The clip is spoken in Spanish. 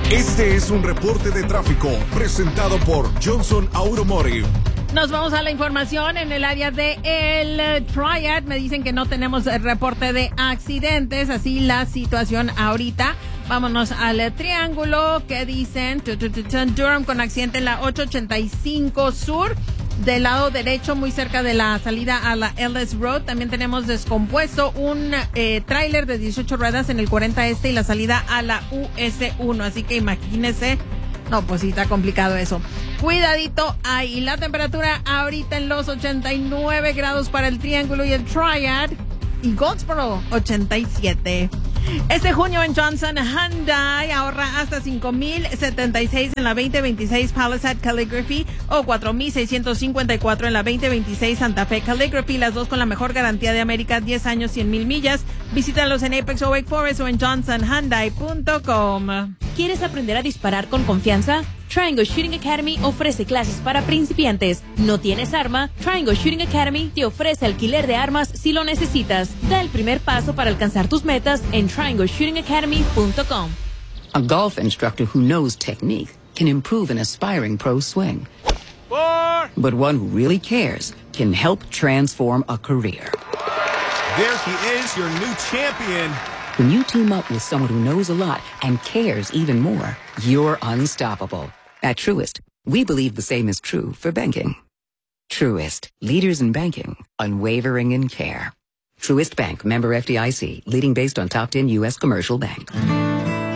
Este es un reporte de tráfico presentado por Johnson Automotive. Nos vamos a la información en el área de el Triad. Me dicen que no tenemos el reporte de accidentes, así la situación ahorita. Vámonos al Triángulo, que dicen Durham con accidente en la 885 Sur, del lado derecho, muy cerca de la salida a la Ellis Road. También tenemos descompuesto un tráiler de 18 ruedas en el 40 Este y la salida a la US1. Así que imagínese. No, pues sí, está complicado eso. Cuidadito ahí. La temperatura ahorita en los 89 grados para el Triángulo y el Triad. Y Goldsboro, 87. Este junio en Johnson Hyundai ahorra hasta $5,076 en la 2026 Palisade Calligraphy o $4,654 en la 2026 Santa Fe Calligraphy, las dos con la mejor garantía de América, 10 años, 100,000 millas. Visítalos en Apex o Wake Forest o en johnsonhyundai.com. ¿Quieres aprender a disparar con confianza? Triangle Shooting Academy ofrece clases para principiantes. ¿No tienes arma? Triangle Shooting Academy te ofrece alquiler de armas si lo necesitas. Da el primer paso para alcanzar tus metas en triangleshootingacademy.com. A golf instructor who knows technique can improve an aspiring pro swing. But one who really cares can help transform a career. There he is, your new champion. When you team up with someone who knows a lot and cares even more, you're unstoppable. At Truist, we believe the same is true for banking. Truist, leaders in banking, unwavering in care. Truist Bank, member FDIC, leading based on top 10 U.S. commercial bank.